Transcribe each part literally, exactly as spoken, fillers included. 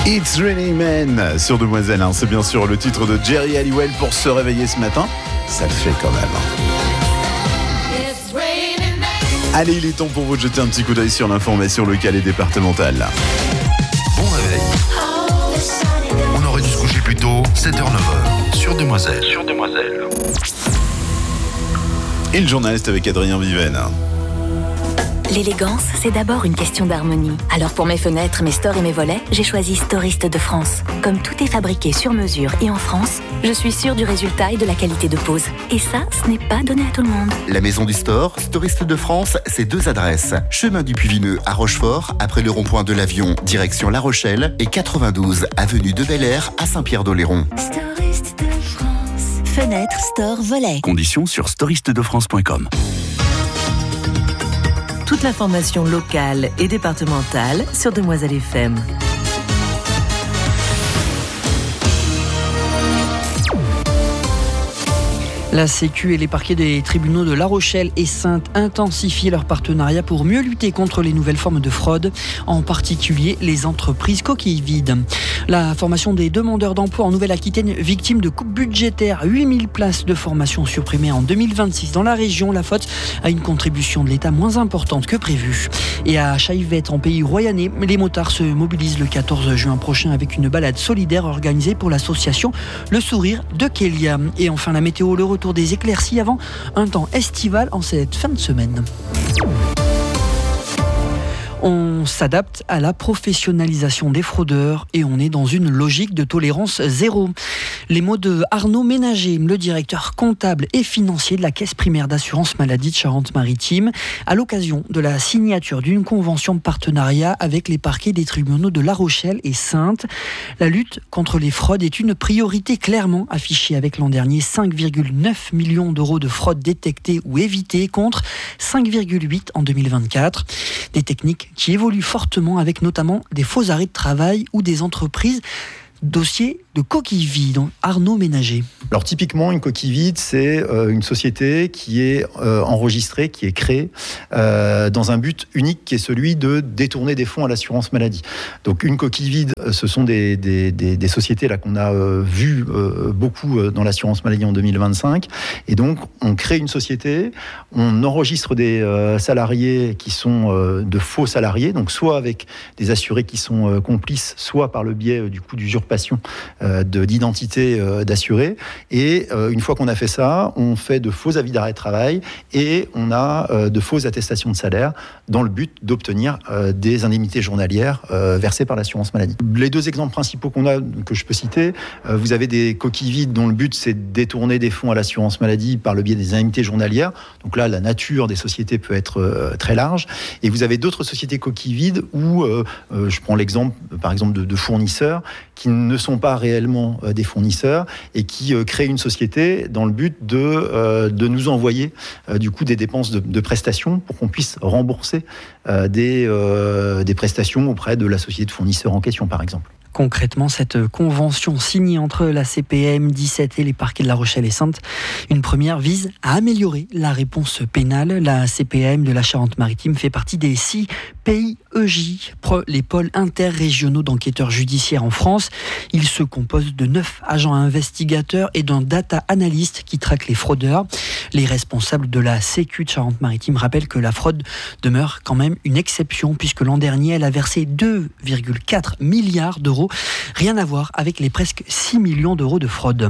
It's Raining Men sur Demoiselle, hein. C'est bien sûr le titre de Jerry Halliwell pour se réveiller ce matin. Ça le fait quand même. Allez, il est temps pour vous de jeter un petit coup d'œil sur l'information locale et départementale. Bon réveil. On aurait dû se coucher plus tôt, sept heures neuf heures, sur Demoiselle. Sur Demoiselle. Et le journaliste avec Adrien Viven. L'élégance, c'est d'abord une question d'harmonie. Alors pour mes fenêtres, mes stores et mes volets, j'ai choisi Storiste de France. Comme tout est fabriqué sur mesure et en France, je suis sûre du résultat et de la qualité de pose. Et ça, ce n'est pas donné à tout le monde. La maison du store, Storiste de France, c'est deux adresses. Chemin du Puy-Vineux à Rochefort, après le rond-point de l'Avion, direction La Rochelle, et quatre-vingt-douze avenue de Bel-Air à Saint-Pierre-d'Oléron. Storiste de France. Fenêtre, store, volet. Conditions sur storiste de france point com. Toute l'information locale et départementale sur Demoiselle F M. La Sécu et les parquets des tribunaux de La Rochelle et Saintes intensifient leur partenariat pour mieux lutter contre les nouvelles formes de fraude, en particulier les entreprises coquilles vides. La formation des demandeurs d'emploi en Nouvelle-Aquitaine, victime de coupes budgétaires, huit mille places de formation supprimées en deux mille vingt-six dans la région, la faute à une contribution de l'État moins importante que prévu. Et à Chaillevette, en pays royannais, les motards se mobilisent le quatorze juin prochain avec une balade solidaire organisée pour l'association Le Sourire de Kélia. Et enfin la météo, le retour des éclaircies avant un temps estival en cette fin de semaine. On s'adapte à la professionnalisation des fraudeurs et on est dans une logique de tolérance zéro. Les mots de Arnaud Ménager, le directeur comptable et financier de la Caisse primaire d'assurance maladie de Charente-Maritime, à l'occasion de la signature d'une convention de partenariat avec les parquets des tribunaux de La Rochelle et Saintes. La lutte contre les fraudes est une priorité clairement affichée avec l'an dernier cinq virgule neuf millions d'euros de fraudes détectées ou évitées contre cinq virgule huit en deux mille vingt-quatre. Des techniques qui évolue fortement avec notamment des faux arrêts de travail ou des entreprises dossiers de coquilles vides. Arnaud Ménager. Alors typiquement, une coquille vide, c'est euh, une société qui est euh, enregistrée, qui est créée euh, dans un but unique qui est celui de détourner des fonds à l'assurance maladie. Donc une coquille vide, ce sont des, des, des, des sociétés là qu'on a euh, vues euh, beaucoup euh, dans l'assurance maladie en deux mille vingt-cinq. Et donc on crée une société, on enregistre des euh, salariés qui sont euh, de faux salariés, donc soit avec des assurés qui sont euh, complices, soit par le biais euh, du coup d'usurpation euh, de, d'identité euh, d'assurés. Et euh, une fois qu'on a fait ça, on fait de faux avis d'arrêt de travail et on a euh, de fausses attestations de salaire dans le but d'obtenir euh, des indemnités journalières euh, versées par l'assurance maladie. Les deux exemples principaux qu'on a, que je peux citer, euh, vous avez des coquilles vides dont le but c'est de détourner des fonds à l'assurance maladie par le biais des indemnités journalières. Donc là, la nature des sociétés peut être euh, très large. Et vous avez d'autres sociétés coquilles vides où, euh, euh, je prends l'exemple par exemple de, de fournisseurs qui ne sont pas réellement euh, des fournisseurs et qui euh, créent une société dans le but de, euh, de nous envoyer euh, du coup des dépenses de, de prestations pour qu'on puisse rembourser euh, des, euh, des prestations auprès de la société de fournisseurs en question par exemple. Concrètement, cette convention signée entre la C P M dix-sept et les parquets de La Rochelle et Saintes, une première vise à améliorer la réponse pénale. La C P M de la Charente-Maritime fait partie des six P I E J, les pôles interrégionaux d'enquêteurs judiciaires en France. Il se compose de neuf agents investigateurs et d'un data analyst qui traque les fraudeurs. Les responsables de la Sécu de Charente-Maritime rappellent que la fraude demeure quand même une exception puisque l'an dernier, elle a versé deux virgule quatre milliards d'euros. Rien à voir avec les presque six millions d'euros de fraude.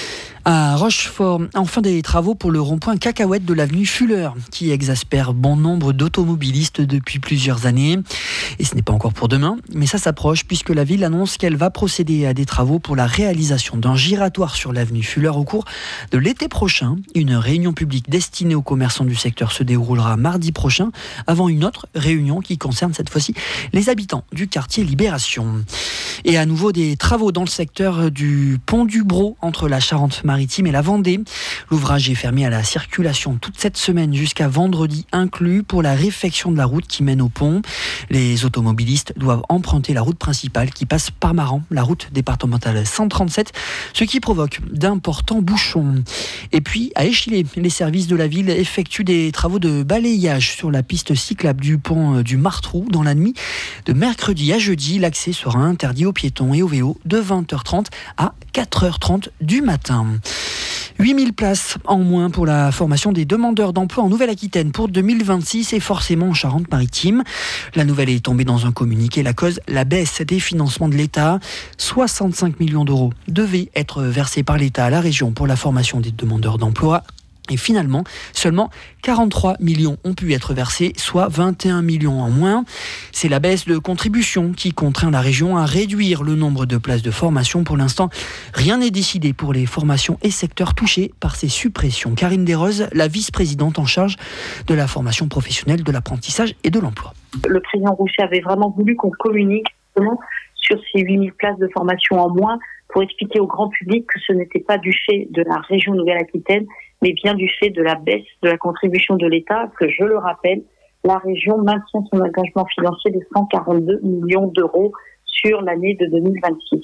À Rochefort, enfin des travaux pour le rond-point Cacahuète de l'avenue Fuller, qui exaspère bon nombre d'automobilistes depuis plusieurs années. Et ce n'est pas encore pour demain, mais ça s'approche puisque la ville annonce qu'elle va procéder à des travaux pour la réalisation d'un giratoire sur l'avenue Fuller au cours de l'été prochain. Une réunion publique destinée aux commerçants du secteur se déroulera mardi prochain, avant une autre réunion qui concerne cette fois-ci les habitants du quartier Libération. Et à nouveau des travaux dans le secteur du pont du Brau entre la Charente-Maritime et la Vendée. L'ouvrage est fermé à la circulation toute cette semaine jusqu'à vendredi inclus pour la réfection de la route qui mène au pont. Les automobilistes doivent emprunter la route principale qui passe par Maran, la route départementale cent trente-sept, ce qui provoque d'importants bouchons. Et puis à Échillé, les services de la ville effectuent des travaux de balayage sur la piste cyclable du pont du Martrou dans la nuit de mercredi à jeudi. L'accès sera interdit aux piétons et aux vélos de vingt heures trente à quatre heures trente du matin. huit mille places en moins pour la formation des demandeurs d'emploi en Nouvelle-Aquitaine pour deux mille vingt-six et forcément en Charente-Maritime. La nouvelle est tombée dans un communiqué. La cause, la baisse des financements de l'État. soixante-cinq millions d'euros devaient être versés par l'État à la région pour la formation des demandeurs d'emploi. Et finalement, seulement quarante-trois millions ont pu être versés, soit vingt et un millions en moins. C'est la baisse de contribution qui contraint la région à réduire le nombre de places de formation. Pour l'instant, rien n'est décidé pour les formations et secteurs touchés par ces suppressions. Karine Desroses, la vice-présidente en charge de la formation professionnelle, de l'apprentissage et de l'emploi. Le président Rouchet avait vraiment voulu qu'on communique sur ces huit mille places de formation en moins pour expliquer au grand public que ce n'était pas du fait de la région Nouvelle-Aquitaine, mais bien du fait de la baisse de la contribution de l'État, que je le rappelle, la région maintient son engagement financier de cent quarante-deux millions d'euros sur l'année de deux mille vingt-six.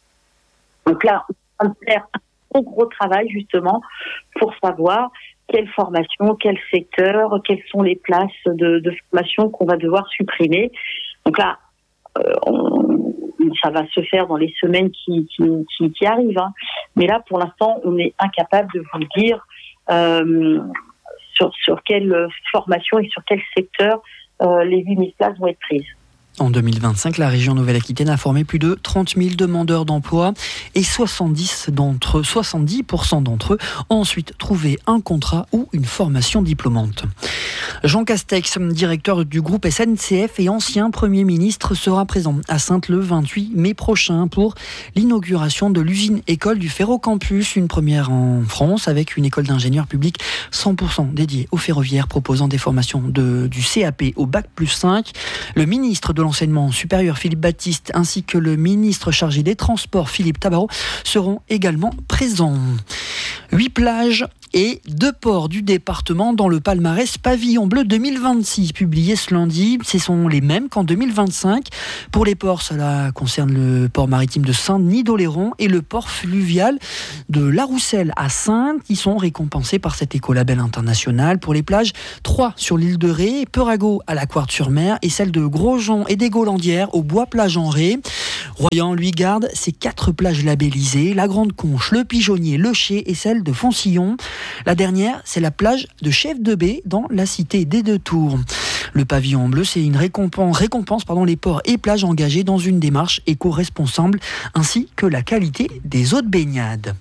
Donc là, on va faire un gros travail justement pour savoir quelle formation, quel secteur, quelles sont les places de, de formation qu'on va devoir supprimer. Donc là, euh, on, ça va se faire dans les semaines qui, qui, qui, qui arrivent. Hein. Mais là, pour l'instant, on est incapable de vous dire Euh, sur, sur quelle formation et sur quel secteur euh, les huit mille places vont être prises. En deux mille vingt-cinq, la région Nouvelle-Aquitaine a formé plus de trente mille demandeurs d'emploi et soixante-dix d'entre eux, soixante-dix pour cent d'entre eux ont ensuite trouvé un contrat ou une formation diplômante. Jean Castex, directeur du groupe S N C F et ancien Premier ministre, sera présent à Saintes le vingt-huit mai prochain pour l'inauguration de l'usine école du Ferrocampus, une première en France avec une école d'ingénieurs publics cent pour cent dédiée aux ferroviaires proposant des formations de, du C A P au bac plus cinq. Le ministre de l'enseignement supérieur Philippe Baptiste ainsi que le ministre chargé des Transports Philippe Tabarot seront également présents. Huit plages et deux ports du département dans le palmarès Pavillon Bleu deux mille vingt-six, publié ce lundi. Ce sont les mêmes qu'en deux mille vingt-cinq. Pour les ports, cela concerne le port maritime de Saint-Denis-d'Oléron et le port fluvial de La Rousselle à Saintes, qui sont récompensés par cet écolabel international. Pour les plages, trois sur l'île de Ré, Peurago à la Quarte-sur-Mer et celle de Grosjean et des Golandières au Bois-Plage-en-Ré. Royan, lui, garde ses quatre plages labellisées, la Grande Conche, le Pigeonnier, le Chet et celle de Foncillon. La dernière, c'est la plage de Chef de Baie dans la cité des Deux Tours. Le pavillon bleu, c'est une récompense, récompense pardon, les ports et plages engagés dans une démarche éco-responsable, ainsi que la qualité des eaux de baignade.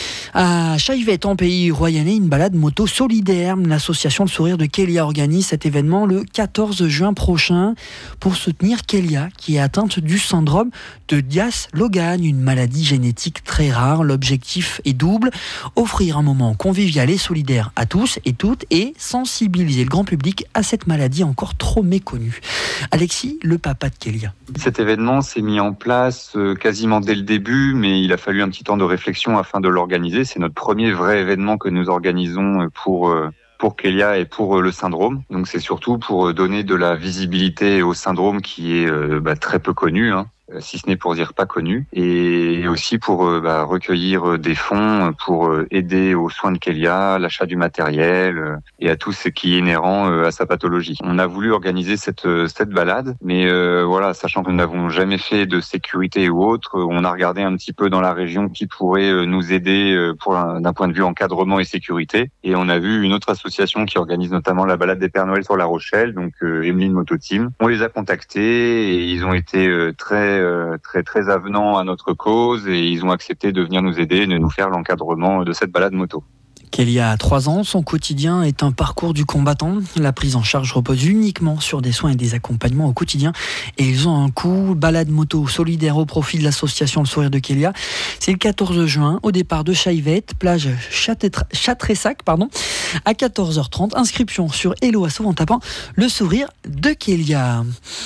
À Chaivette, en pays royannais, une balade moto solidaire. L'association Le Sourire de Kélia organise cet événement le quatorze juin prochain pour soutenir Kélia, qui est atteinte du syndrome de Dias-Logan, une maladie génétique très rare. L'objectif est double, offrir un moment convivial et solidaire à tous et toutes et sensibiliser le grand public à cette maladie encore trop méconnue. Alexis, le papa de Kélia. Cet événement s'est mis en place quasiment dès le début, mais il a fallu un petit temps de réflexion afin de l'organiser. C'est notre premier vrai événement que nous organisons pour pour Kélia et pour le syndrome. Donc c'est surtout pour donner de la visibilité au syndrome qui est euh, bah, très peu connu, hein, si ce n'est pour dire pas connu, et aussi pour euh, bah, recueillir des fonds pour euh, aider aux soins de Kélia, l'achat du matériel euh, et à tout ce qui est inhérent euh, à sa pathologie. On a voulu organiser cette cette balade, mais euh, voilà, sachant que nous n'avons jamais fait de sécurité ou autre, on a regardé un petit peu dans la région qui pourrait euh, nous aider euh, pour un, d'un point de vue encadrement et sécurité, et on a vu une autre association qui organise notamment la balade des Pères Noël sur La Rochelle, donc euh, Emeline Moto Team. On les a contactés et ils ont été euh, très très très avenants à notre cause et ils ont accepté de venir nous aider et de nous faire l'encadrement de cette balade moto. Kélia a trois ans, son quotidien est un parcours du combattant. La prise en charge repose uniquement sur des soins et des accompagnements au quotidien et ils ont un coût. Balade moto solidaire au profit de l'association Le Sourire de Kélia. C'est le quatorze juin au départ de Chaivette, plage Châtressac, pardon, à quatorze heures trente. Inscription sur Hello Asso en tapant Le Sourire de Kélia.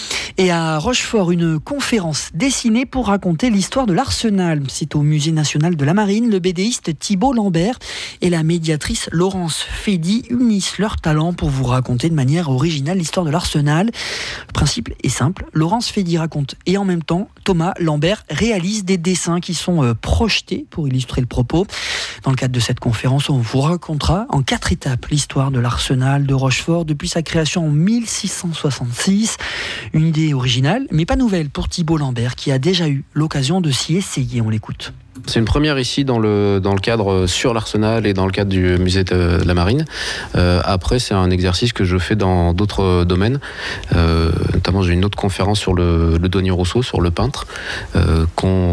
Et à Rochefort, une conférence dessinée pour raconter l'histoire de l'Arsenal. C'est au Musée national de la Marine. Le bédéiste Thibault Lambert et la médiatrice Laurence Fédy unissent leurs talents pour vous raconter de manière originale l'histoire de l'Arsenal. Le principe est simple. Laurence Fédy raconte et en même temps, Thomas Lambert réalise des dessins qui sont euh, projetés pour illustrer le propos. Dans le cadre de cette conférence, on vous racontera en quatre étapes l'histoire de l'arsenal de Rochefort depuis sa création en mille six cent soixante-six. Une idée originale, mais pas nouvelle pour Thibault Lambert qui a déjà eu l'occasion de s'y essayer. On l'écoute. C'est une première ici dans le, dans le cadre sur l'Arsenal et dans le cadre du musée de, de la Marine. Euh, après, c'est un exercice que je fais dans d'autres domaines. Euh, notamment, j'ai une autre conférence sur le, le Douanier Rousseau, sur le peintre, euh, qu'on